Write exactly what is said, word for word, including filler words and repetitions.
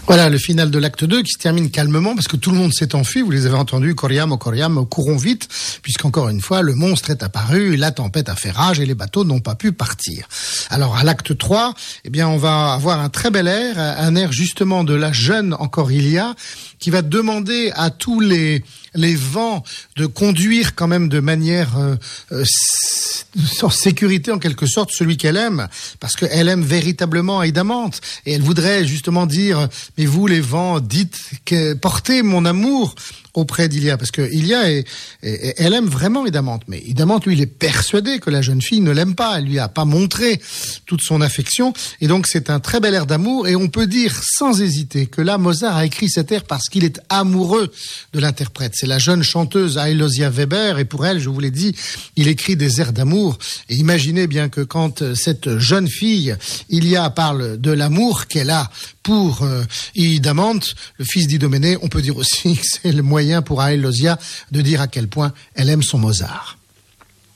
Voilà le final de l'acte deux qui se termine calmement parce que tout le monde s'est enfui. Vous les avez entendus, Coriam, Coriam, courons vite, puisqu'encore une fois, le monstre est apparu, la tempête a fait rage et les bateaux n'ont pas pu partir. Alors à l'acte trois, eh bien on va avoir un très bel air, un air justement de la jeune encore Ilia, qui va demander à tous les les vents de conduire quand même de manière euh, euh, sans sécurité en quelque sorte celui qu'elle aime, parce qu'elle aime véritablement Aidamante et elle voudrait justement dire mais vous les vents dites que portez mon amour auprès d'Ilia, parce que Ilia est, est, elle aime vraiment Aidamante, mais Aidamante lui il est persuadé que la jeune fille ne l'aime pas, elle lui a pas montré toute son affection, et donc c'est un très bel air d'amour, et on peut dire sans hésiter que là Mozart a écrit cet air parce qu'il est amoureux de l'interprète. C'est la jeune chanteuse Ailosia Weber, et pour elle, je vous l'ai dit, il écrit des airs d'amour, et imaginez bien que quand cette jeune fille Ilia parle de l'amour qu'elle a pour euh, Aidamante, le fils d'Idoménée, on peut dire aussi que c'est le moyen pour Ailosia de dire à quel point elle aime son Mozart.